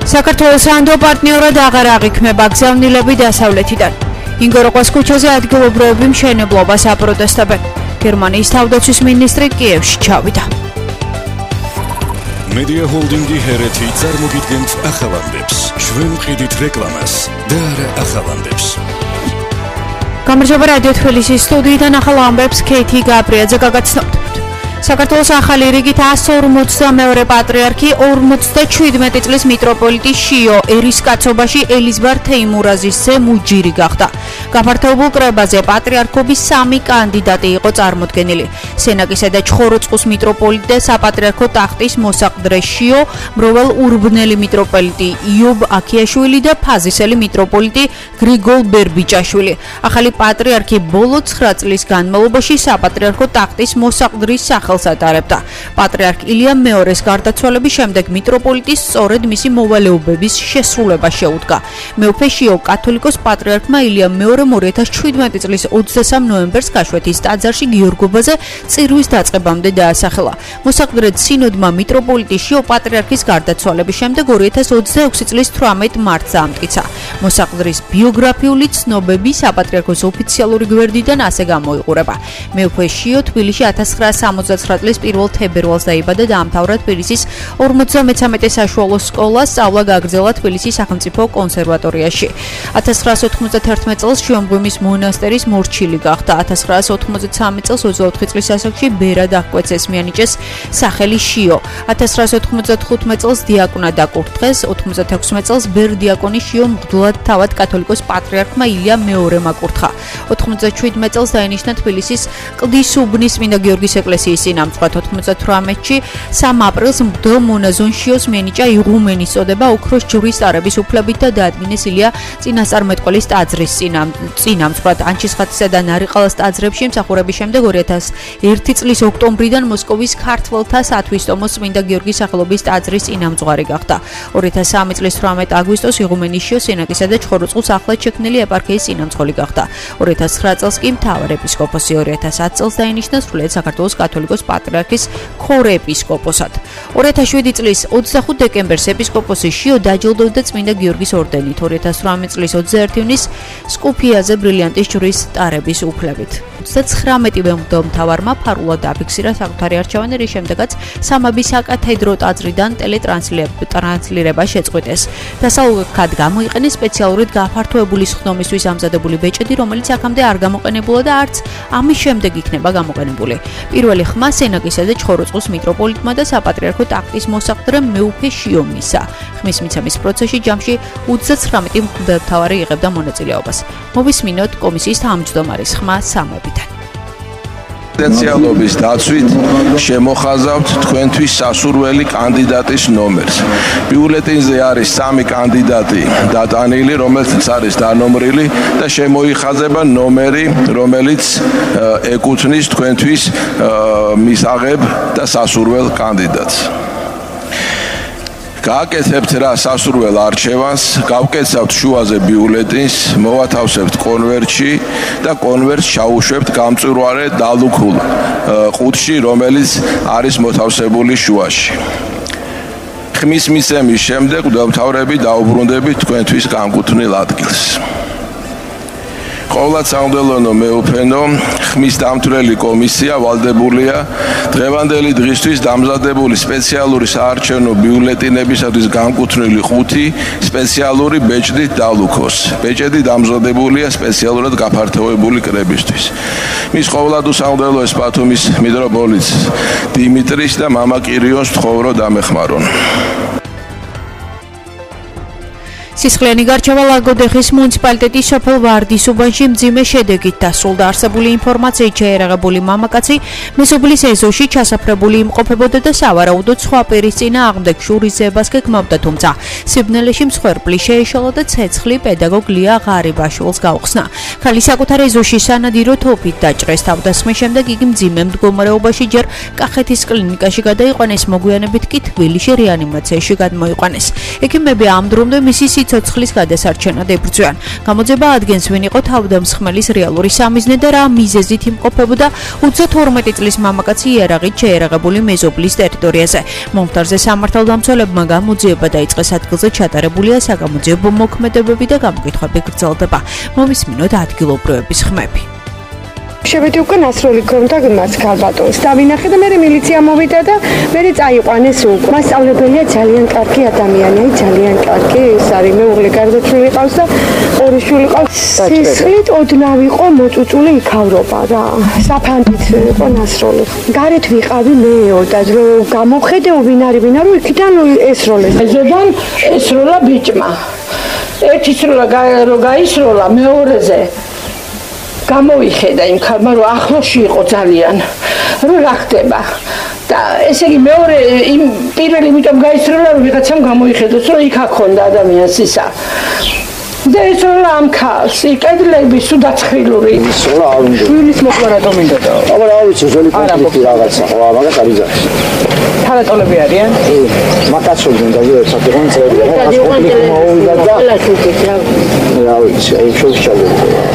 საქართველოს ანდო პარტნიორად აღარ აღიქმება გზავნილები დასავლეთიდან. ინგოროყვას ქუჩაზე ადგილობრივები მშენებლობას აპროტესტებენ. გერმანიის თავდაცვის მინისტრი კიევში ჩავიდა. მედია ჰოლდინგი ჰერეთი წარმოგიდგენთ ახალამდებს. ჩვენ ვყიდით რეკლამას და არა ახალამდებს. გამარჯობა რადიო თბილისის სტუდიიდან ახალ ამბებს ქეითი გაბრიაძე გაგაცნობთ. საქართველოს ახალი რიგით 142 პატრიარქი 57 წლის მიტროპოლიტი შიო ერისკაცობაში ელიზბარ თეიმურაზის ძე მუჯირი გახდა. გაფართოებულ კრებაზე პატრიარქობის 3 კანდიდატი იყო წარმოდგენილი. სენაკისა და ჩხოროწყუს მიტროპოლიტი და საპატრიარქო ტახტის მოსაყდრე შიო, მროვალ ურბნელი მიტროპოლიტი იობ აქიაშვილი და ფაზისელი მიტროპოლიტი გრიგოლ ბერბიჭაშვილი. ახალი პატრიარქი ბოლო 9 წლის განმავლობაში საპატრიარქო ტახტის მოსაყდრის სახელს ატარებდა. პატრიარქ ილია მეორეს გარდაცვალების შემდეგ მიტროპოლიტის სწორედ მისი მოვალეობების შესრულება შეუდგა. მეუფე შიო კათოლიკოს პატრიარქმა ილია მეორემ 2017 წლის 23 ნოემბერს გაშვეთის ტაძარში გიორგობაზე წირვის დაწყებამდე დაასახელა. მოსაყდრედ სინოდმა მიტროპოლიტი შიო პატრიარქის გარდაცვალების შემდეგ 2026 წლის 18 მარტს ამტკიცა. მოსაყდრის ბიოგრაფიული ცნობები საპატრიარქოს ოფიციალური გვერდიდან ასე გამოიყურება. მეუფე შიო თბილისში 1969 წლის 1 თებერვალს დაიბადა და დაამთავრა თბილისის 53 საშუალო სკოლა, სწავლა გააგრძელა თბილისის სახელმწიფო კონსერვატორიაში. 1991 წელს შიომღვიმის მონასტერის მორჩილი გახდა. 1993 წელს 24 წლის ასაკში ბერად აღკვეცეს, მიანიჭეს სახელი შიო. 1995 წელს დიაკვნად აკურთხეს, 96 წელს ბერ-დიაკონი შიო მღვდლად თავად კათოლიკოს პატრიარქმა ილია მეორემ აკურთხა. 97 წელს დაინიშნა თბილისის კლდის უბნის წმინდა გიორგის ეკლესიის წინამძღვრად. 98-ში 3 აპრილს მღვდელ მონაზონ შიოს მიენიჭა იღუმენის წოდება ოქროს ჯვრის ტარების უფლებით და დაადგინეს ილია წინასწარმეტყველის ტაძრის წინამძღვრად. ანჩისხატისა და ნარიყალას ტაძრებში მსახურების შემდეგ 2001 წლის ოქტომბრიდან მოსკოვის ქართველთა სათვისტომოს წმინდა გიორგის სახელობის ტაძრის წინამძღვარი გახდა. 2003 წლის 18 აგვისტოს იღუმენის შიოს სენაკისა და ჩხოროწყუს ახლად შექმნილი ეპარქიის წინამძღოლი გახდა. 2009 წელს კი მთავარეპისკოპოსი, 2010 წელს დაინიშნა სრულიად საქართველოს კათოლიკოს პატრიარქის ქორეპისკოპოსად. 2007 წლის 25 დეკემბერს ეპისკოპოსი შიო დაჯილდოვდა წმინდა გიორგის ორდენით. 2018 წლის 21 ივნისს სკუფიაზე ბრილიანტის ჯვრის ტარების უფლებით. 39-ვე მღვდელმთავარმა ფარულად აფიქსირა საკუთარი არჩევანი, რის შემდეგაც სამების საკათედრო ტაძრიდან ტელეტრანსლირება შეწყვიტეს. დასავლურად გამოიყენეს სპეციალურად გაფართოებული სხდომისთვის ამზადებული ბეჭედი, რომელიც აქამდე არ გამოყენებულა და არც ამის შემდეგ იქნება გამოყენებული. პირველი ხმა სენაკისა და ჩხოროწყუს მიტროპოლიტმა და საპატრიარქო ტახტის მოსაყდრემ მეუფე შიო მისცა. ხმის მიცემის პროცესში ჯამში 39 მღვდელმთავარი იღებდა მონაწილეობას. მოვისმინოთ კომისიის თავმჯდომარის ხმა სამებიდან. პოტენციალობის დაცვით შემოხაზავთ თქვენთვის სასურველი კანდიდატის ნომერს. ბიულეტინზე არის 3 კანდიდატი დატანილი, რომელთაც არის დანომრილი და შემოიხაზება ნომერი, რომელიც ეკუთვნის თქვენთვის მისაღებ და სასურველ კანდიდატს. გააკეთებთ რა სასურველ არჩევანს, გავკეცავთ შუაზე ბიულეტინს, მოვათავსებთ კონვერტში და კონვერტს ჩაუშვებთ გამწვირვარე დალუქულ ყუთში, რომელიც არის მოთავსებული შუაში. ხმის მიცემის შემდეგ მღვდელმთავრები დაუბრუნდებით თქვენთვის განკუთვნილ ადგილს. ყოვლად სამღვდელო მეუფენო, ხმის დამთვრელი კომისია ვალდებულია დღევანდელი დღისთვის დამზადებული სპეციალური საარჩევნო ბიულეტინებისათვის განკუთვნილი 5 სპეციალური ბეჭდით დალუქოს. ბეჭედი დამზადებულია სპეციალურად გაფართოვებული კრებისთვის. მის ყოვლად უსამღვდელოეს ბათუმის მიტროპოლიტს დიმიტრის და მამა კირიოს თხოვრო დამეხმარონ. სისხლიანი გარჩევა ლაგოდეხის მუნიციპალიტეტის სოფელ ვარდის უბანში მძიმე შედეგით დასრულდა. არსებული ინფორმაციით შეერაღებული მამაკაცი მეზობლის ეზოში ჩასაფრებული იმყოფებოდა და სავარაუდოდ სხვა პირის წინააღმდეგ შურისძიებას გეგმავდა, თუმცა სიბნელეში მსხვერპლი შეეშალა და ცეცხლი პედაგოგ ლია ღარიბაშვილს გაუხსნა. ქალი საკუთარ ეზოში სანადირო თოფით დაჭრეს. თავდასხმის შემდეგ იგი მძიმე მდგომარეობაში ჯერ კახეთის კლინიკაში გადაიყვანეს, მოგვიანებით კი თბილისში რეანიმაციაში გადმოიყვანეს. ექიმები ამ დრომდე მისი ცოცხლის გადასარჩენად ებრძვიან. გამოძიება ადგენს, ვინ იყო თავდამსხმელის რეალური სამიზნე და რა მიზეზით იმყოფებოდა 32 წლის მამაკაცი იარაღით შეერაღებული მეზობლის ტერიტორიაზე. მომხდარზე სამართალდამცველებმა გამოძიება დაიწყეს, ადგილზე ჩატარებულია საგამოძიებო მოქმედებები და გამოკითხვები გრძელდება. მოვისმინოთ ადგილობრივების ხმები. შევედი უკვე ნასროლი ქონდა მას ქალბატონს. დავინახე და მე მილიცია მოვიდა და მე წაიყვანეს უკვე. მასწავლებელია ძალიან კარგი ადამიანი, ძალიან კარგი. ეს არის მეუღლე გარდაცვლილი ყავს და ორი შვილი ყავს. სისხლით ოდნავ იყო მოწუწული იქავრობა რა. საფანტით იყო ნასროლი. გარეთ ვიყავი მეო და რომ გამოხედეო ვინ არის, იქიდან ესროლეს. ზედან ესროლა ბიჭმა. ერთი სროლა რო გაისროლა მეორეზე გამოიხედა იმ ქალმა, რომ ახლოში იყო ძალიან, რომ რა ხდება. და ესე იგი მეორე იმ პირველი იმიტომ გაისროლა, რომ ვიღაცამ გამოიხედოს, რომ იქ აქონდა ადამიანს ისა. და ესროლა ამ ქალს, კედლები სულ დაცხრილური. ესროლა არ უნდა. შვილის მოკლა რატომ მინდოდა? აბა რა ვიცი, ზოლი კონფლიქტი რაღაცა, ხო, მაგას არის ზა. თალატოლები არიან? მაკაცობდნენ და ერთად იყვნენ წერია, ხო, მას კონფლიქტი მოვიდა და რა ვიცი, აი შევშალე.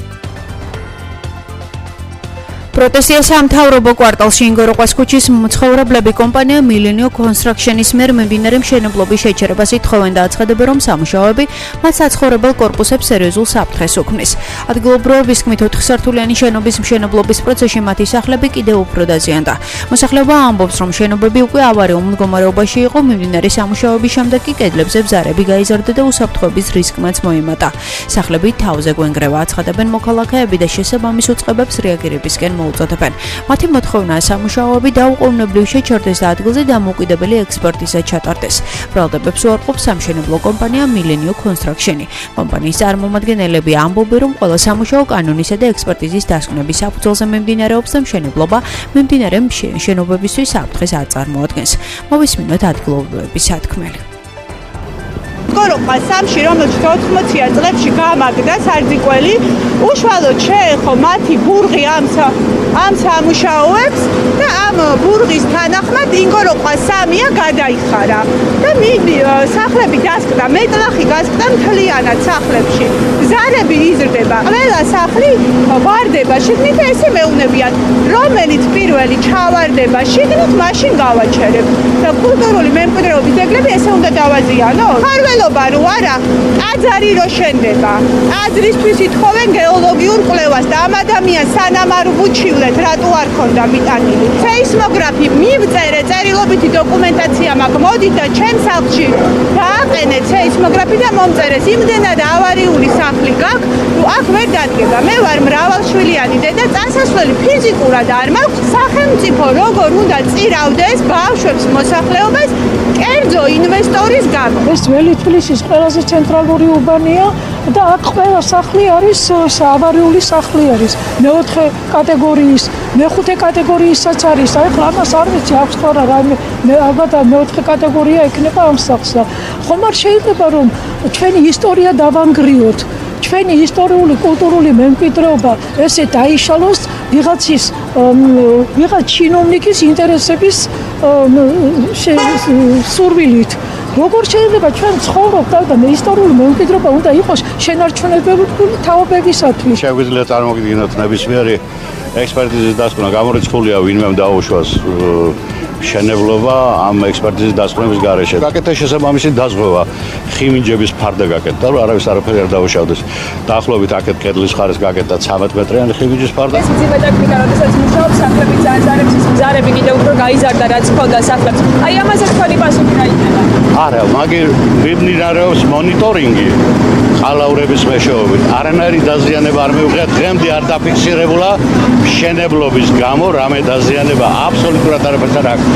პროტესტია სამთავრობო კვარტალში ინგოროყვას ქუჩის მცხოვრებლები კომპანია Millennium Construction-ის მიერ მიმდინარე მშენებლობის შეჩერებას ითხოვენ და აცხადებენ, რომ სამუშაოები მათ საცხოვრებელ კორპუსებს სერიოზულ საფრთხეს უქმნის. ადგილობრივების თქმით, 4 სართულიანი შენობის მშენებლობის პროცესში მათი სახლები კიდევ უფრო დაზიანდა. მოსახლეობა ამბობს, რომ შენობები უკვე ავარიულ მდგომარეობაში იყო, მიმდინარე სამუშაოების შემდეგ კი კედლებზე ბზარები გაიზარდა და უსაფრთხოების რისკმაც მოიმატა. სახლები თავზე გვენგრევა, აცხადებენ მოქალაქეები და შესაბამის უწყებებს რეაგირებისკენ უწოდებენ. მათი მოთხოვნაა სამუშაოები დაუყოვნებლივ შეჩერდეს და ადგილზე დამოუკიდებელი ექსპერტიზა ჩატარდეს. ბრალდებებს უარყოფს სამშენებლო კომპანია Millennium Construction. კომპანიის წარმომადგენლები ამბობენ, რომ ყველა სამუშაო კანონისა და ექსპერტიზის დასკვნების საფუძველზე მიმდინარეობს და მშენებლობა მიმდინარე შენობებისთვის საფრთხეს არ წარმოადგენს. მოვისმინოთ ადგილობრივების სათქმელი. გოროყვას სამში, რომელშიც 80-იან წლებში გამაგდა სარდიკველი, უშუალოდ შეეხო მათი ბურღი ამ სამუშაოებს და ამ ბურღის თანახმად ინგოროყვას 3-ია გადაიხარა. და სახლები დასკდა, მეტლახი გასკდა მთლიანად სახლებში. ბზარები იზრდება, ყველა სახლი ვარდება შიგნით, ესე მეუნებიან, რომელიც პირველი ჩავარდება შიგნით, მაშინ გავაჩერებ. და კულტურული მემკვიდრეობის ძეგლები ესე უნდა დავაზიანო. ხარველობა რო არა, ტაძარი რო შენდება. ტაძრისთვის ითხოვენ გეოლოგიურ კვლევას და ამ ადამიანს სანამ არ ვუჩივლეთ, რატო არ ქონდა მიტანილი. სეისმოგრაფი მივწერე, წერილობითი დოკუმენტაცია მაქვს, მოდით და ჩემს სახლში დააყენეთ სეისმოგრაფი და მომწერეს. იმდენად ავარიული სახლი გაქვს, რომ აქ ვერ დადგება. მე ვარ მრავალშვილიანი დედა, წასასვლელი ფიზიკურად არ მაქვს. სახელმწიფო როგორ უნდა წირავდეს ბავშვებს მოსახლეობას კერძო ინვესტორის გამო. ეს ძველი თბილისის ყველაზე ცენტრალური უბანია და აქ ყველა სახლი არის ავარიული სახლი არის. მეოთხე კატეგორიის, მეხუთე კატეგორიისაც არის. აი ხლა ამას არ ვიცი, აქვს ხო რა ალბათ მეოთხე კატეგორია ექნება ამ სახლს. ხომ არ შეიძლება რომ ჩვენი ისტორია დავანგრიოთ. ჩვენი ისტორიული კულტურული მემკვიდრეობა ესე დაიშალოს ვიღაც ჩინოვნიკის ინტერესების სურვილით. როგორ შეიძლება ჩვენ ცხოვრობთ და ისტორიული მემკვიდრეობა უნდა იყოს შენარჩუნებული თაობებისათვის. შეგვიძლია წარმოგიდგინოთ ნებისმიერი ექსპერტიზის დასკვნა გამორიცხულია ვინმე დაუშვას მშენებლობა ამ ექსპერტიზის დასკვნების გარეშე. გაკეთა შესაბამისი დაზღვევა, ხიმინჯების ფარდა გაკეთდა, რომ არავის არაფერი არ დაუშავდეს. დაახლოებით აქეთ კედლის ხარეს გაკეთდა 13 მეტრიანი ხიმინჯის ფარდა. ეს მძიმე ტექნიკა, როდესაც მუშაობს სახლები ზარებს, ის მზარები კიდევ უფრო გაიზარდა, რაც ჰქონდა სახლებს. აი ამაზე თქვენი პასუხი რა იქნება? არა, მაგერ მიმდინარეობს მონიტორინგი ხალაურების მეშვეობით. არანაირი დაზიანება არ მივიღია, დღემდე არ დაფიქსირებულა მშენებლობის გამო რამე დაზიანება აბსოლუტურად არაფერს არ აქვს.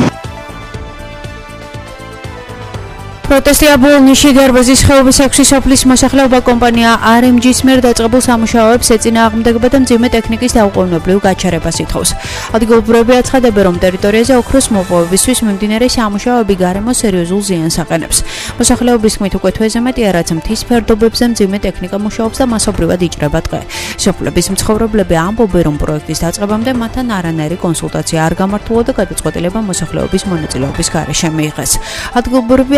პროტესტია ბოლნისში დარბაზის ხეობის 6 სოფლის მოსახლეობა კომპანია RMG-ს მიერ დაწყებულ სამუშაოებს ეწინააღმდეგება და მძიმე ტექნიკის დაუყოვნებლივ გაჩერებას ითხოვს. ადგილობრივები აცხადებენ, რომ ტერიტორიაზე ოქროს მოპოვებისთვის მიმდინარე სამუშაოები გარემოს სერიოზულ ზიანს აყენებს. მოსახლეობის თქმით, უკვე თვეზე მეტია, რაც მთის ფერდობებზე მძიმე ტექნიკა მუშაობს და მასობრივად იჭრება ტყე. სოფლების მცხოვრებლები ამბობენ, რომ პროექტის დაწყებამდე მათთან არანაირი კონსულტაცია არ გამართულა და გადაწყვეტილება მოსახლეობის მონაწილეობის გარეშე მიიღეს. ადგილობრივები აცხადებენ,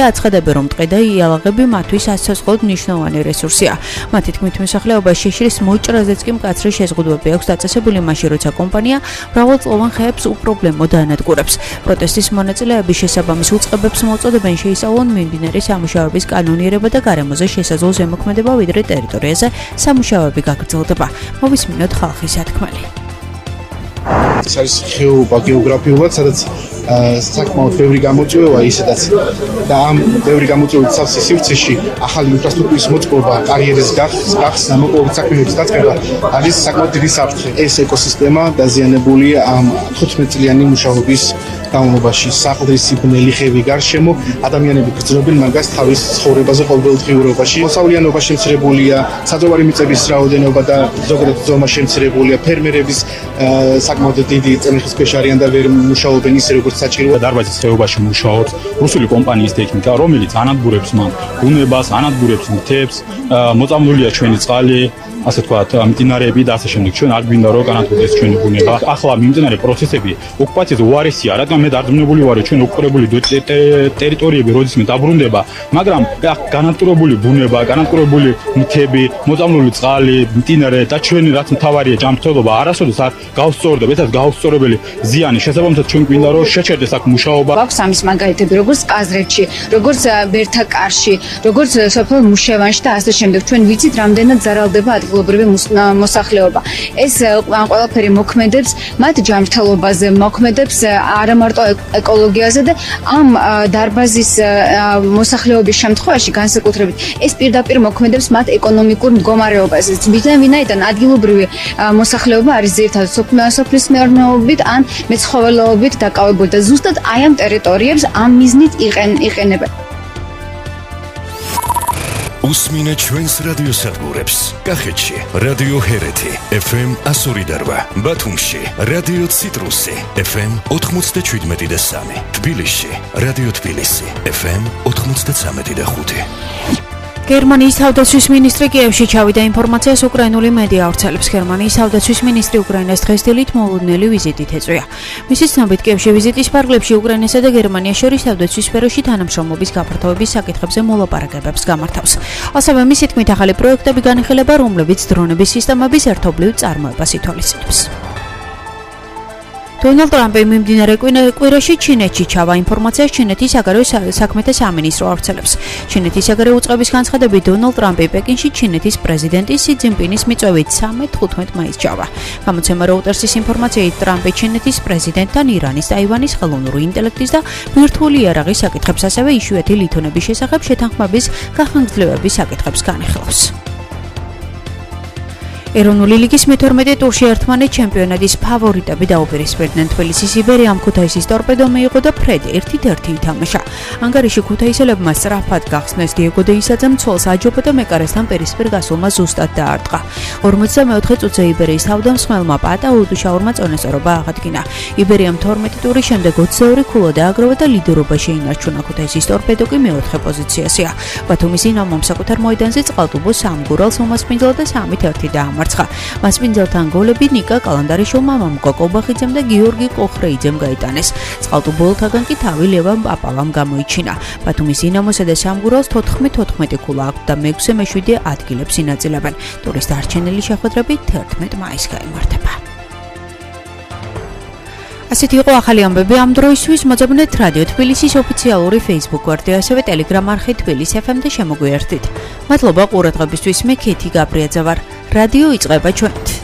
ამბობენ, რომ ტყე და იალაღები მათთვის ასაცილებლად მნიშვნელოვანი რესურსია. მათი თქმით, მოსახლეობა შეშლის მოჭრაზეც კი მკაცრი შეზღუდვები აქვს დაწესებული მაშინ, როცა კომპანია მრავალწლოვან ხეებს უპრობლემოდ დაანადგურებს. პროტესტის მონაწილეების შესაბამის უწყებებს მოუწოდებენ შეისწავლონ მიმდინარე სამუშაოების კანონიერება და გარემოზე შესაძლო ზემოქმედება, ვიდრე ტერიტორიაზე სამუშაოები გაგრძელდება. მოვისმინოთ ხალხის ათქმელი. ეს არის ხეობა გეოგრაფიულად, სადაც საკმაოდ ბევრი გამოწვევა ისედაც და ამ ბევრი გამოწვევის სავსე სივრცეში ახალი ინფრასტრუქტურის მოწყობა, კარიერის გახსნა, მოპოვების საქმეების დაწყება არის საკმაოდ დიდი საფრთხე. ეს ეკოსისტემა დაზიანებულია ამ 15 წლიანი მუშაობის განმავლობაში. საყდრისი ბნელი ხევი გარშემო ადამიანები გრძნობენ მაგას თავის ცხოვრებაზე ყოველდღიურობაში. მოსავლიანობა შემცირებულია, საძოვარი მიწების რაოდენობა და ზოგადად ზომა შემცირებულია. ფერმერების საკმაოდ დიდი წნეხის ქვეშ არიან და ვერ მუშაობენ ისე როგორც საჭიროა. დარბაზის ხეობაში მუშაობს რუსული კომპანიის ტექნიკა, რომელიც ანადგურებს მან ბუნებას, ანადგურებს მთებს, მოწამლულია ჩვენი წყალი, ასე ვთქვათ, მდინარეები და ასე შემდეგ. ჩვენ არ გვინდა რომ განადგურდეს ჩვენი ბუნება. ახლა მიმდინარე პროცესები ოკუპაციაზე უარესია, რადგან მე დარწმუნებული ვარ, ჩვენ ოკუპირებული ტერიტორიები როდისმე დაბრუნდება, მაგრამ განადგურებული ბუნება, განადგურებული მთები, მოწამლული წყალი, მდინარე და ჩვენი რაც მთავარია ჯანმრთელობა არასოდეს არ გავსწორდება, ესეც გაუსწორებელი ზიანი. შესაბამისად ჩვენ გვინდა რომ შეჩერდეს აქ მუშაობა. გვაქვს ამის მაგალითები, როგორც კაზრეთში, როგორც ბერთაკარში, როგორც სოფელ მუშევანში და ასე შემდეგ. ჩვენ ვიცით, რამდენად ზარალდება ადგილობრივი მოსახლეობა. ეს ამ ყველაფერი მოქმედებს მათ ჯანმრთელობაზე, მოქმედებს არა მარტო ეკოლოგიაზე და ამ დარბაზის მოსახლეობის შემთხვევაში განსაკუთრებით ეს პირდაპირ მოქმედებს მათ ეკონომიკურ მდგომარეობაზე. ვინაიდან ადგილობრივი მოსახლეობა არის ძირითადად სოფლის მეურნეობით ან მეცხოველეობით დაკავებული და ზუსტად აი ამ ტერიტორიებს ამ მიზნით იყენებენ. უსმინე ჩვენს რადიოსადგურებს. კახეთში რადიო ჰერეთი FM 102.8, ბათუმში რადიო ციტრუსი FM 97.3, თბილისში რადიო თბილისი FM 93.5. გერმანიის თავდაცვის მინისტრი კიევში ჩავიდა ინფორმაციას უკრაინული მედია ავრცელებს. გერმანიის თავდაცვის მინისტრი უკრაინას დღეს დილით მოულოდნელი ვიზიტით ეწვია. მისი ცნობით კიევში ვიზიტის პარკლებში უკრაინასა და გერმანიას შორის თავდაცვის სფეროში თანამშრომლობის გაფართოების საკითხებზე მოლაპარაკებებს გამართავს. ასევე მისი თქმით ახალი პროექტები განიხილება, რომლებიც დრონების სისტემების ერთობლივ წარმოებას ითვალისწინებს. დონალდ ტრამპი მიმდინარე კვირაში ჩინეთში ჩავა. ინფორმაციას ჩინეთის საგარეო საქმეთა სამინისტრო ავრცელებს. ჩინეთის საგარეო უწყების განცხადებით, დონალდ ტრამპი პეკინში ჩინეთის პრეზიდენტის სი ძინპინის მიწვევით 13-15 მაისს ჩავა. გამოცემა Reuters-ის ინფორმაციით, ტრამპი ჩინეთის პრეზიდენტთან ირანის, ტაივანის, ხელოვნური ინტელექტის და ვირტუალური იარაღის საკითხებს, ასევე იშვიათი ლითონების შესახებ შეთანხმების გახანგრძლივების საკითხებს განიხილავს. ეროვნული ლიგის მე-12 ტურში ერთმანეთს ჩემპიონატის ფავორიტები დაუპირისპირდნენ. თბილისის იბერიამ ქუთაისის ტორპედო მიიღო და ფრედ 1-1 ითამაშა. ანგარიში ქუთაისელებმა სწრაფად გახსნეს. დიეგო დეისაძემ ცოლს აჯობა და მეკარესთან პირისპირ გასულმა ზუსტად დაარტყა. 54 წუთზე იბერიის თავდამსხმელმა პატა უდუშაურმა წონასწორობა აღადგინა. იბერიამ 12 ტურის შემდეგ 22 ქულა დააგროვა და ლიდერობა შეინარჩუნა. ქუთაისის ტორპედო კი მეოთხე პოზიციაზეა. ბათუმის დინამომ საკუთარ მოედანზე წყალტუბოს სამგურალს უმასპინძლა და 3-1 დაამარცხა. მასპინძელთან გოლები ნიკა კალანდარიშვილმა, მამუკა კობახიძემ და გიორგი კოხრეიძემ გაიტანეს. წყალტუბოელთაგან კი თავი ლევან პაპალამ გამოიჩინა. ბათუმის დინამოსა და სამგურალს 14 ქულა აქვს და მე-6-7 ადგილებს ინაწილებენ. ტურის დარჩენილი შეხვედრები 11 მაისს გაიმართება. ასეთი იყო ახალი ამბები ამ დროისთვის. მოძებნეთ რადიო თბილისის ოფიციალური Facebook გვერდი, ასევე Telegram არხი თბილისი FM და შემოგვიერთდით. მადლობა ყურადღებისთვის. მე ქეთი გაბრიაძე ვარ. რადიო იწყება ჩვენით.